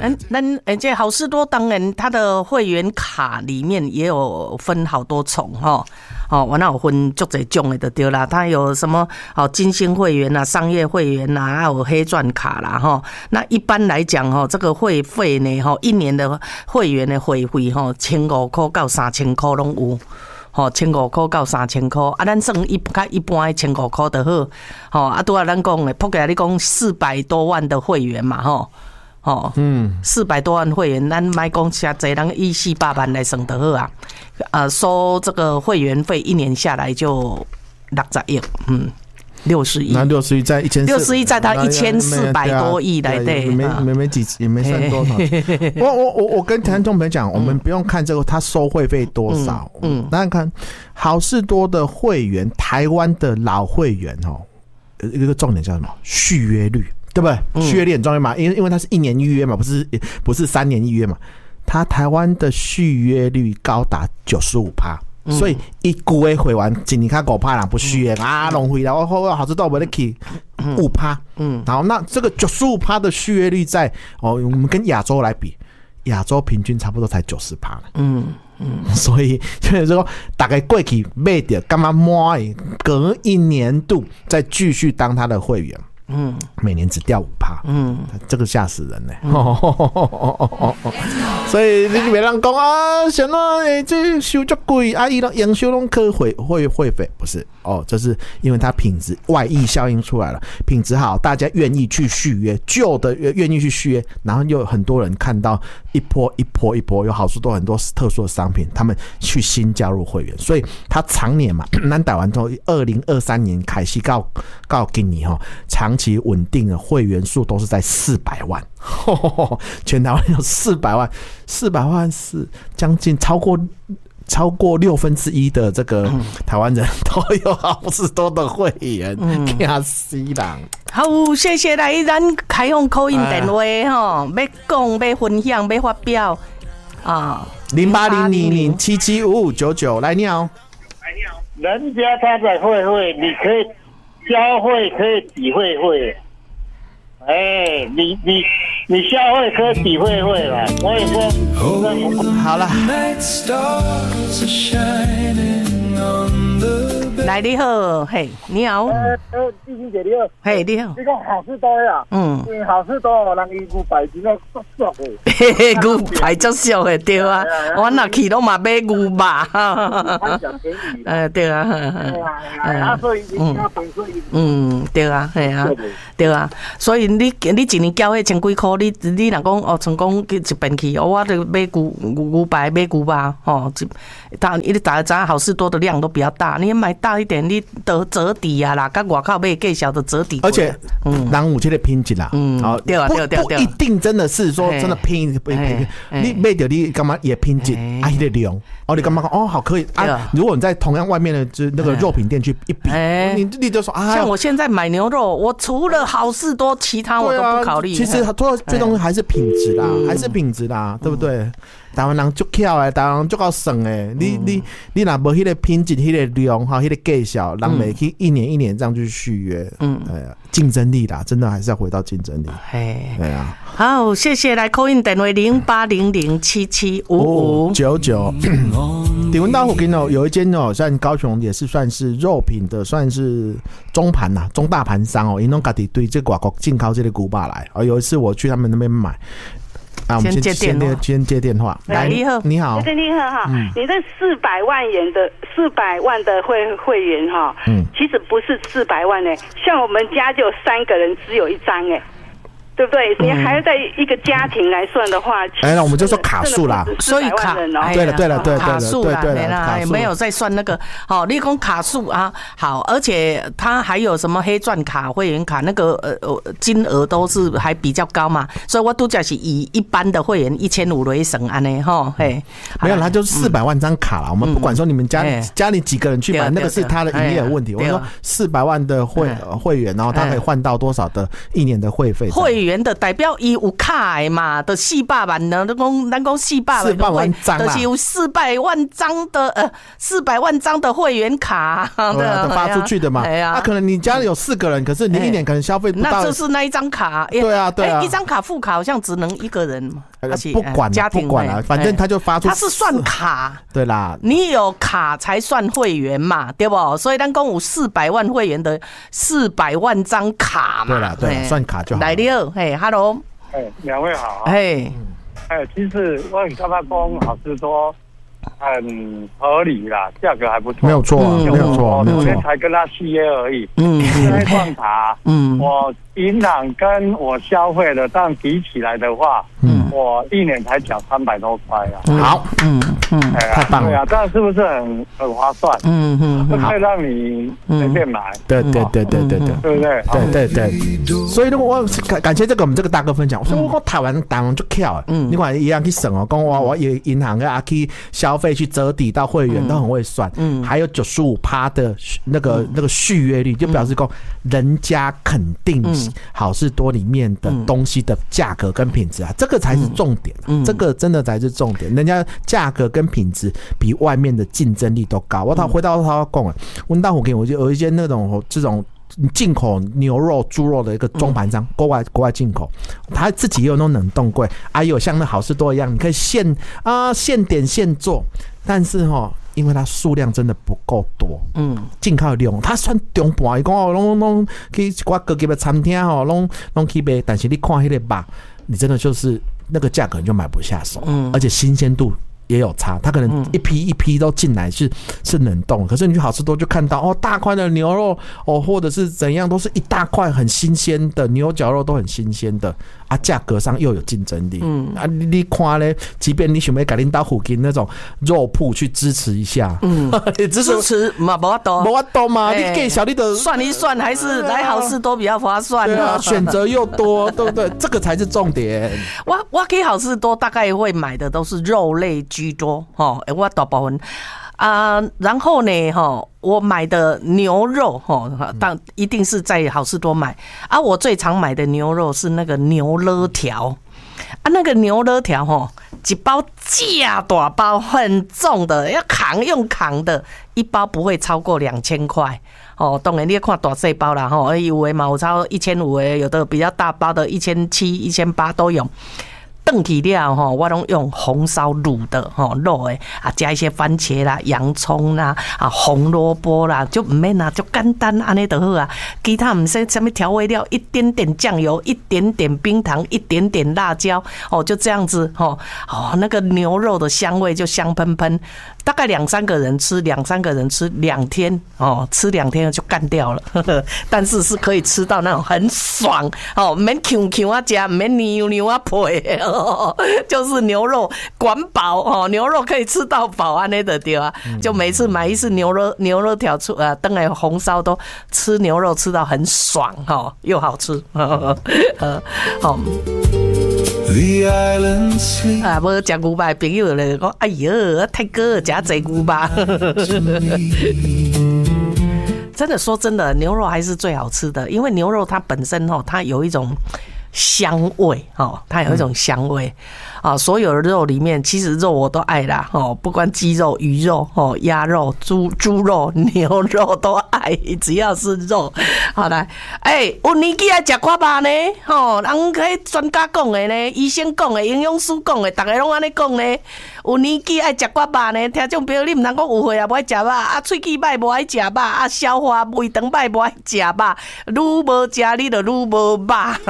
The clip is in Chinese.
这好事多当然它的会员卡里面也有分好多种我那有分足侪种的就对啦，它有什么金星会员啊、商业会员啊，还有黑钻卡啦那一般来讲这个会费呢一年的会员的会费1,500块到3,000块拢有。1,500块到3,000块，咱算一般1,500块就好。拄仔咱讲的，扑起来你讲400多万的会员嘛，400多万会员，咱莫讲遐济，咱以400万来算就好啊。收这个会员费1年下来就60亿，60亿， 那60亿在 60亿在他1400多亿来对， 没几也没算多少。我跟听众朋友讲，我们不用看这个他收会费多少，大家看好事多的会员，台湾的老会员一个重点叫什么？续约率，对不对？续约率很重要嘛，因为它是1年预约嘛，不是3年预约嘛。它台湾的续约率高达95%。所以一句的会员一年较5%人不续约浪费了，我好知道我得去5%，然后那这个95%的续约率在我们跟亚洲来比，亚洲平均差不多才90%所以就是说大概过去买到干嘛满的，隔一年度再继续当他的会员。每年只掉5%，这个吓死人呢！所以你别人讲啊，什么这收足贵啊，伊拢营收拢可会费不是这是因为它品质外溢效应出来了，品质好，大家愿意去续约，旧的愿意去续约，然后又有很多人看到一波有好处多很多特殊的商品，他们去新加入会员，所以它常年嘛，咱台湾从2023年开始到今年长期稳定的会员数都是在400万，全台湾有400万是将近超过1/6的这个台湾人都有好事多的会员，吓死人！ 好，谢谢来咱开放call in电话要讲、要分享、要发表 0800775599来你好， 人家他在会，你可以消费，可以抵会。你消费可以抵会啦。我也说， 好了。 来你好，嘿，你好。 弟兄姐你好。 嘿，你好。 你讲好事多呀？好事多，人伊牛排真正足俗的。牛排足俗的对啊，我若去拢嘛买牛排。对啊。 所以对啊，系啊，对啊，所以你一年交迄千几块，你若讲成功去一边去，我就买牛排买牛排你大家好事多的量都比较大，你买大一点，你得折抵啊啦，跟外口买更小的折抵。 而且，人有这个品质啦， 对啊， 不一定真的是说真的拼，你买到你干嘛也品质那个量，你干嘛讲好可以啊？如果你在同样外面的那个肉品店去一比，你就说像我现在买牛肉，我除了好事多，其他我都不考虑。 其实最重要还是品质啦，对不对？台湾人足巧的，台湾人足够省的。你若无迄个品质、迄个量、迄个价小，人袂去一年这样去续约。竞争力啦，真的还是要回到竞争力。对啊。 好，谢谢来 call in 电话0800775599。 鼎文大附近有一间像高雄也是算是肉品的，算是中盘呐，中大盘商因拢家己对这外国进口这个牛排来。有一次我去他们那边买。我们先接电话。 来，你好， 你好哈。你这400万的会员其实不是400万像我们家就有3个人只有1张对不对？你还要在一个家庭来算的话， 那我们就说卡数啦。 所以对了， 卡数啦，没有在算那个。你讲卡数啊，好，而且它还有什么黑钻卡、会员卡，那个金额都是还比较高嘛，所以我都讲是以一般的会员1500为省安呢，嘿。 没有，它就是400万张卡啦。我们不管说你们家里几个人去买，那个是他的营业问题。我说400万的会员，然后他可以换到多少的1年的会费？ 会员员的，代表伊有卡的嘛，的400万呢。咱讲400万张啦，就是有400万张的会员卡的发出去的嘛。可能你家里有4个人，可是你一年可能消费不到， 那就是那一张卡。 对啊， 一张卡副卡好像只能1个人嘛。 不管家庭不管了，反正他就发出。 他是算卡， 对啦， 你有卡才算会员嘛，对不？所以咱讲有400万会员的400万张卡嘛。 对啦，算卡就好。 来了，嘿 ，Hello， 两位好。其实我很刚才讲好事多很合理啦，价格还不错， 没有错，没有错。 我昨天才跟他契约而已。现在创卡，我银行跟我消费的，但比起来的话，我一年才缴300多块啊。 好，太棒了。 对啊，这样是不是很划算？会让你随便买。 对，对不对？ 对。 所以如果我感谢我们这个大哥分享，所以我台湾当然就巧，你看一样去省哦，讲我银行啊去消费去折抵到会员都很会算，还有95%的那个续约率，就表示说人家肯定好事多里面的东西的价格跟品质啊，这个才是重点，这个真的才是重点。人家价格跟品质比外面的竞争力都高。我回到他讲啊，温大虎给我就有一些那种这种进口牛肉、猪肉的一个中盘商，国外进口，他自己也有那种冷冻柜，也有像那好事多一样，你可以现点现做，但是因为它数量真的不够多，进口量它算中盘，伊讲拢去一寡高级的餐厅拢去卖，但是你看迄个肉，你真的就是那个价格你就买不下手，而且新鲜度也有差，它可能一批一批都进来是冷冻，可是你去好事多就看到大块的牛肉或者是怎样，都是一大块很新鲜的牛角肉，都很新鲜的啊，价格上又有竞争力，你看咧，即便你想要给恁到附近那种肉铺去支持一下， 支持嘛，没法度嘛， 你给小弟的算一算，还是来好事多比较划算啊，选择又多，对不对？这个才是重点。 我给好事多大概会买的都是肉类居多，我大部分然后呢，我买的牛肉，但一定是在好事多买啊。我最常买的牛肉是那个牛肋条啊，那个牛肋条一包价大包很重的，要用扛的，一包不会超过2000块。当然你要看大细包啦，有的嘛有超1500的，有的比较大包的1700、1800都有。炖起了我拢用红烧卤的肉的加一些番茄啦、洋葱啦、红萝卜啦，就唔免就简单安尼就好啊。其他唔使什么调味料，一点点酱油，一点点冰糖，一点点辣椒就这样子那个牛肉的香味就香喷喷。大概2、3个人吃2天吃2天就干掉了，但是是可以吃到那种很爽免 Q 啊加，免牛啊配就是牛肉管饱牛肉可以吃到饱安尼的对啊，就每次买一次牛肉条出等来红烧都吃牛肉吃到很爽又好吃好。无食牛排的朋友咧讲，哎呦，太哥食济牛排。真的说真的，牛肉还是最好吃的，因为牛肉它本身它有一种香味它有一种香味所有的肉里面，其实肉我都爱啦不管鸡肉、鱼肉鸭肉、猪肉、牛肉都爱，只要是肉。好来，有年纪爱吃看肉呢人迄专家讲的呢，医生讲的，营养师讲的，大家拢安尼讲呢。有年纪爱吃看肉呢，听众朋友你唔通讲有岁也无爱吃肉，喙齿歹无爱吃肉，消化胃肠歹无爱吃肉，愈无吃你就愈无肉。